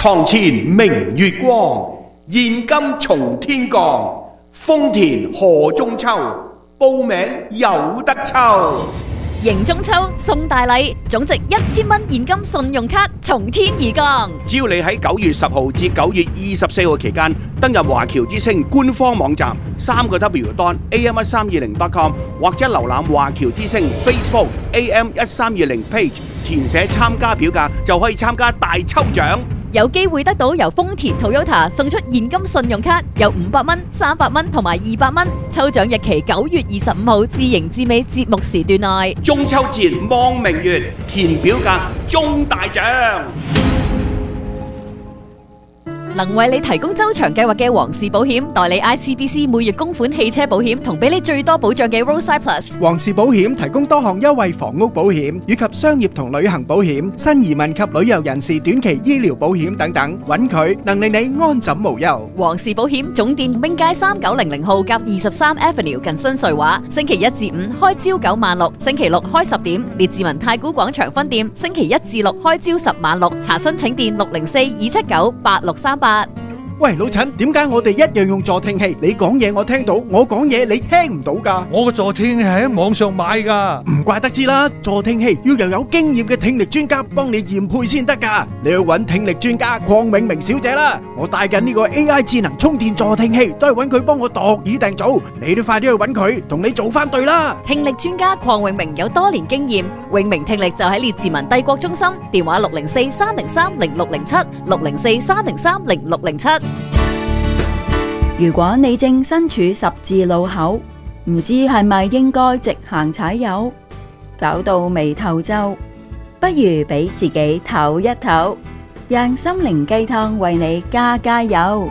床前明月光，現金從天降。豐田賀中秋，報名有得抽。 迎中秋送大禮，總值1000蚊現金信用卡從天而降。 只要你喺9月10號至9月24號期間登入華僑之星官方網站3w.am1320.com 或者瀏覽華僑之星 Facebook AM1320 page， 填寫參加表格就可以參加大抽獎。 有機會得到由豐田 Toyota 送出現金信用卡，有500蚊、300蚊同埋200蚊。抽獎日期9月25號至迎至尾節目時段內。 中秋節望明月，填表格中大獎。 能為你提供周長計劃嘅皇氏保險，代理 ICBC 每月供款汽車保險，同俾你最多保障嘅 Roadside Plus。 皇氏保險提供多項優惠房屋保險以及商業同旅行保險、新移民及旅遊人士短期醫療保險等等，揾佢能令你安枕無憂。 皇氏保險總店兵街3900號甲23 Avenue 近新瑞華，星期1至5開朝9晚6，星期6開10點。列治文太古廣場分店星期1至6開朝10晚6，查詢請電604-279-8638。 喂，老陳，點解我哋一樣用助聽器？你講嘢我聽到，我講嘢你聽唔到㗎？ 我個助聽器係喺網上買㗎。 唔怪得知啦，助聽器要由有經驗嘅聽力專家幫你驗配先得㗎。你去揾聽力專家鄺永明小姐啦。我帶緊呢個 AI 智能充電助聽器，都係揾佢幫我度耳訂造。你都快啲去揾佢，同你做翻對啦。 聽力專家鄺永明有多年經驗，永明聽力就喺列治文帝國中心，電話604-303-0607 604-303-0607。 如果你正身處十字路口，唔知係咪應該直行踩油，搞到眉頭皺，不如俾自己唞一唞，讓心靈雞湯為你加油。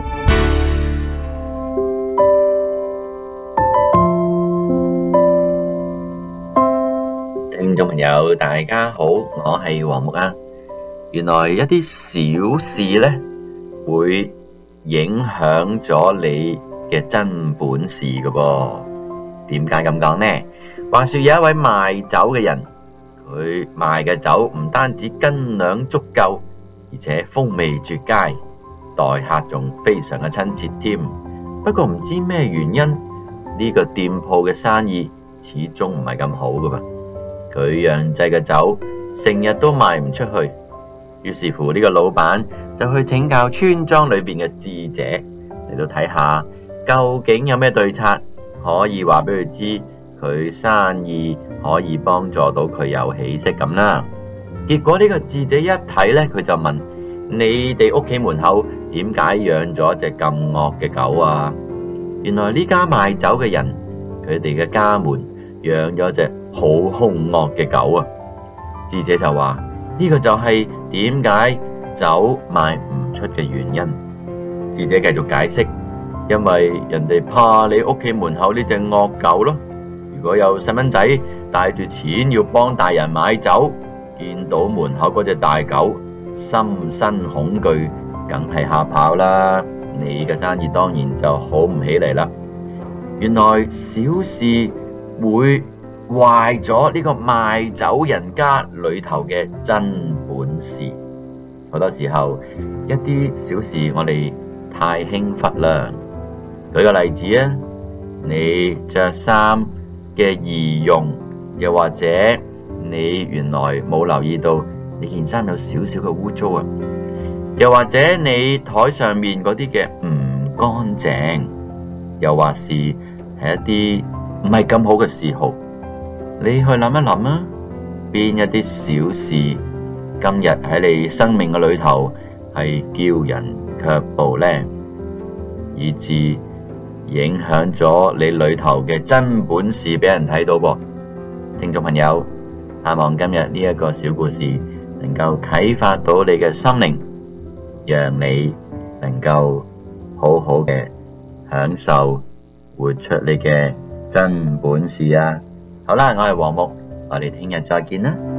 聽眾朋友大家好，我係黃木啊。原來一啲小事呢，會影響咗你嘅真本事㗎噃。點解咁講呢？話說有一位賣酒嘅人，佢賣嘅酒唔單止斤兩足夠，而且風味絕佳，待客仲非常嘅親切添。不過唔知咩原因，呢個店鋪嘅生意始終唔係咁好㗎噃。佢釀製嘅酒成日都賣唔出去，於是乎呢個老闆就去請教村莊裏邊嘅智者，嚟到睇下究竟有咩對策可以話俾佢知，佢生意可以幫助到佢有起色咁啦。結果呢個智者一睇呢，佢就問：你哋屋企門口點解養咗隻咁惡嘅狗啊？原來呢家賣酒嘅人，佢哋嘅家門養咗隻好兇惡嘅狗啊！智者就話：呢個就係點解酒賣唔出嘅原因。智者繼續解釋：因為人哋怕你屋企門口呢隻惡狗咯。如果有細蚊仔帶住錢要幫大人買酒，見到門口嗰隻大狗，心生恐懼，梗係嚇跑啦。你嘅生意當然就好唔起嚟啦。原來小事會壞咗呢個賣酒人家裏頭嘅真本事。好多時候一啲小事我哋太輕忽啦。舉個例子啊，你着衫嘅儀容，又或者你原來冇留意到你件衫有少少嘅污糟啊，又或者你台上面嗰啲嘅唔乾淨，又或是係一啲唔係咁好嘅嗜好，你去諗一諗啊，邊一啲小事今日喺你生命嘅裏頭係叫人卻步呢，以致影響咗你裏頭嘅真本事俾人睇到噃。聽眾朋友，盼望今日呢一個小故事能夠啟發到你嘅心靈，讓你能夠好好嘅享受活出你嘅真本事啊！好啦，我係黃木，我哋聽日再見啦。